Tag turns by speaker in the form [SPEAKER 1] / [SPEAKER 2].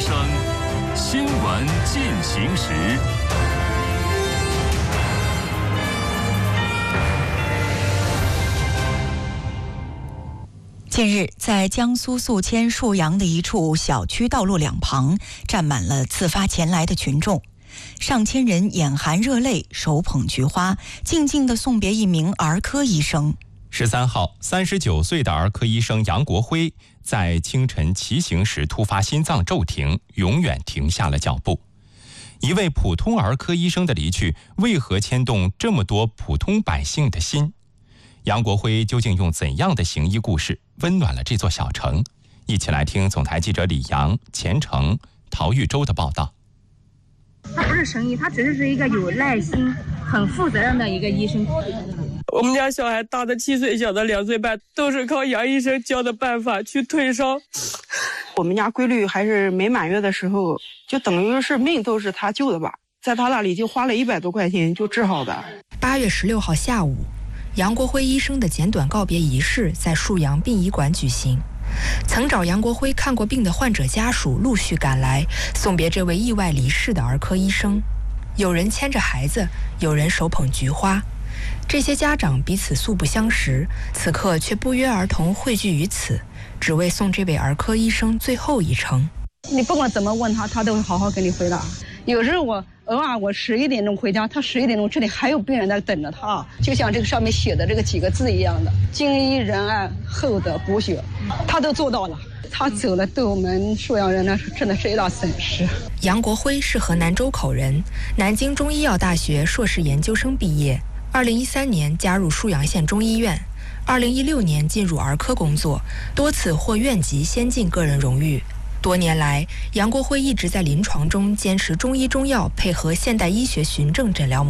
[SPEAKER 1] 生，新闻进行时。
[SPEAKER 2] 近日，在江苏宿迁沭阳的一处小区道路两旁，站满了自发前来的群众，上千人眼含热泪，手捧菊花，静静地送别一名儿科医生。
[SPEAKER 3] 13号，39岁的儿科医生杨国辉在清晨骑行时突发心脏骤停，永远停下了脚步。一位普通儿科医生的离去，为何牵动这么多普通百姓的心？杨国辉究竟用怎样的行医故事温暖了这座小城？一起来听总台记者李阳、钱成、陶玉洲的报道。
[SPEAKER 4] 他不是神医，他只是一个有耐心、很负责任的一个医生。
[SPEAKER 5] 我们家小孩大的7岁，小的2岁半，都是靠杨医生教的办法去退烧。
[SPEAKER 6] 我们家闺女还是没满月的时候，就等于是命都是他救的吧，在他那里就花了100多块钱就治好的。
[SPEAKER 7] 8月16号下午，杨国辉医生的简短告别仪式在沭阳殡仪馆举行。曾找杨国辉看过病的患者家属陆续赶来，送别这位意外离世的儿科医生。有人牵着孩子，有人手捧菊花。这些家长彼此素不相识，此刻却不约而同汇聚于此，只为送这位儿科医生最后一程。
[SPEAKER 4] 你不管怎么问他，他都会好好跟你回答。有时候我偶尔11点钟回家，他11点钟这里还有病人在等着他，就像这个上面写的这个几个字一样的，精医仁爱厚德博学，他都做到了。他走了，对我们沭阳人呢，真的是一大损失。
[SPEAKER 7] 杨国辉是河南周口人，南京中医药大学硕士研究生毕业。2013年加入沭阳县中医院，2016年进入儿科工作，多次获院级先进个人荣誉。多年来，杨国辉一直在临床中坚持中医中药配合现代医学循证诊疗